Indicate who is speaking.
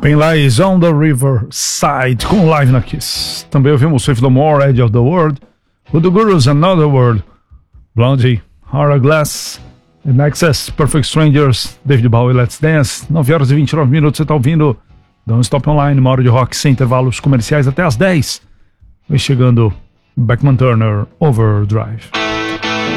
Speaker 1: Penlies on the Riverside com Live na Kiss. Também ouvimos Swift No More, Edge of the World, Voodoo Gurus, Another World, Blondie, Hourglass, In Excess, Perfect Strangers, David Bowie, Let's Dance. 9h29, você tá ouvindo Don't Stop Online, uma hora de rock sem intervalos comerciais até as 10. Vem chegando Beckman Turner, Overdrive.